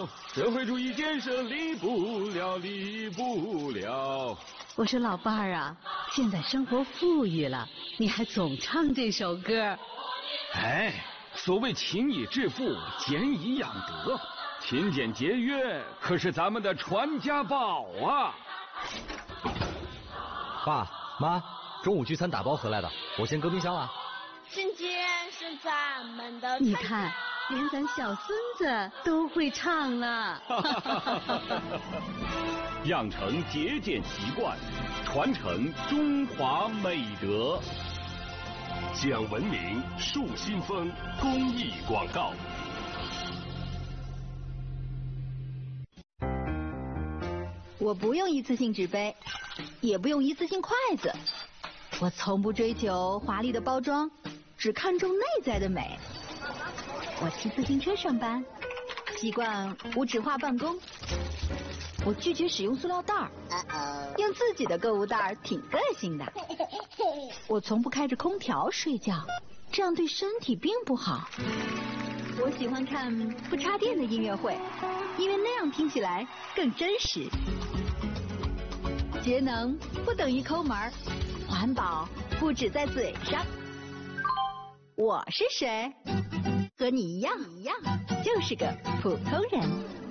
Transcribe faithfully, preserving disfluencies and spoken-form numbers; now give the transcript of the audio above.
社会主义建设离不了，离不了。 我说老伴儿啊，现在生活富裕了，你还总唱这首歌。 哎，所谓勤以致富，俭以养德，勤俭节约可是咱们的传家宝啊！ 爸妈，中午聚餐打包回来的，我先搁冰箱了。 今天是咱们的， 你看，连咱小孙子都会唱了。 养成节俭习惯，传承中华美德。讲文明树新风公益广告。 我不用一次性纸杯，也不用一次性筷子，我从不追求华丽的包装，只看重内在的美。我骑自行车上班，习惯无纸化办公。我拒绝使用塑料袋儿，用自己的购物袋儿挺个性的。我从不开着空调睡觉，这样对身体并不好。我喜欢看不插电的音乐会，因为那样听起来更真实。节能不等于抠门儿，环保不只在嘴上。我是谁？和你一样，一样，就是个普通人。